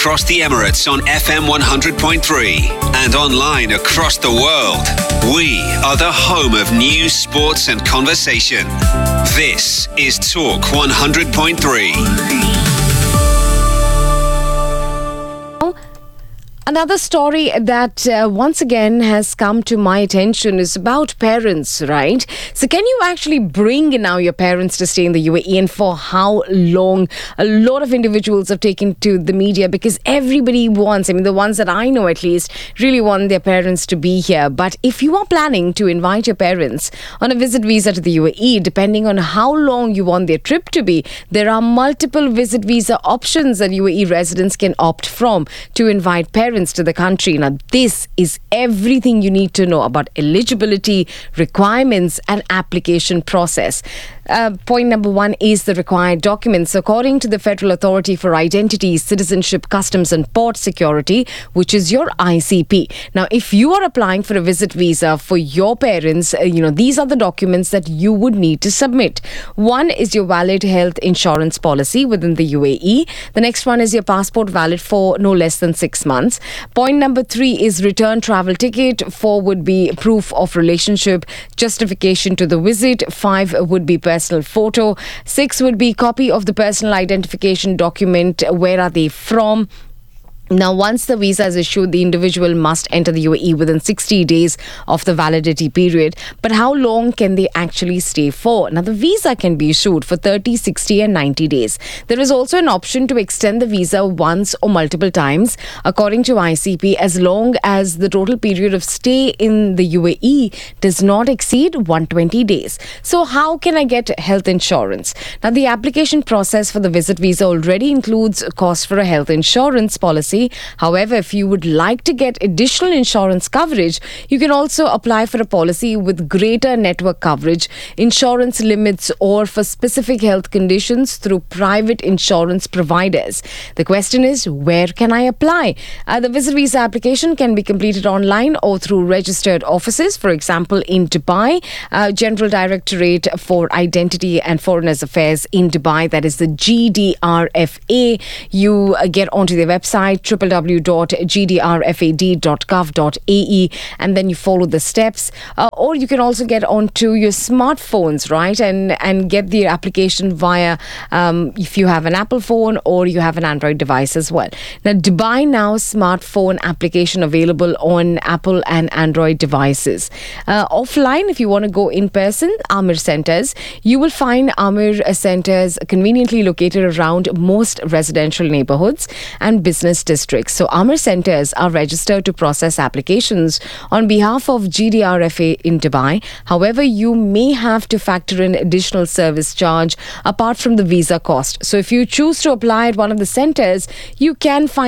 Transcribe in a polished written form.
across the Emirates on FM 100.3 and online across the world. We are the home of news, sports and conversation. This is Talk 100.3. Another story that once again has come to my attention is about parents, right? So can you actually bring now your parents to stay in the UAE, and for how long? A lot of individuals have taken to the media because everybody wants, the ones that I know at least, really want their parents to be here. But if you are planning to invite your parents on a visit visa to the UAE, depending on how long you want their trip to be, there are multiple visit visa options that UAE residents can opt from to invite parents to the country. Now, this is everything you need to know about eligibility, requirements, and application process. Point number one is the required documents. According to the Federal Authority for Identity, Citizenship, Customs and Port Security, which is your ICP. Now, if you are applying for a visit visa for your parents, these are the documents that you would need to submit. One is your valid health insurance policy within the UAE. The next one is your passport valid for no less than 6 months. Point number 3 is return travel ticket. 4 would be proof of relationship, justification to the visit. 5 would be personal photo. 6 would be copy of the personal identification document. Where are they from? Now, once the visa is issued, the individual must enter the UAE within 60 days of the validity period. But how long can they actually stay for? Now, the visa can be issued for 30, 60 and 90 days. There is also an option to extend the visa once or multiple times, according to ICP, as long as the total period of stay in the UAE does not exceed 120 days. So how can I get health insurance? Now, the application process for the visit visa already includes a cost for a health insurance policy. However, if you would like to get additional insurance coverage, you can also apply for a policy with greater network coverage, insurance limits, or for specific health conditions through private insurance providers. The question is, where can I apply? The visit visa application can be completed online or through registered offices. For example, in Dubai, General Directorate for Identity and Foreigners Affairs in Dubai, that is the GDRFA. You get onto their website, www.gdrfad.gov.ae, and then you follow the steps, or you can also get onto your smartphones, right, and get the application via if you have an Apple phone or you have an Android device as well. Now, Dubai Now smartphone application available on Apple and Android devices. Offline, if you want to go in person, Amir Centers, you will find Amir Centers conveniently located around most residential neighborhoods and business districts. So Amir Centers are registered to process applications on behalf of GDRFA in Dubai. However, you may have to factor in additional service charge apart from the visa cost. So if you choose to apply at one of the centers, you can find